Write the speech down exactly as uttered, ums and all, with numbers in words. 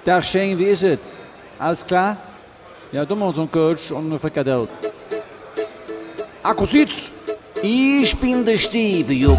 Tag Shane, wie ist es? Alles klar? Ja, du mal so ein Kölsch und eine Frikadelle. Akku Sitz! Ich bin der Steve, Junge.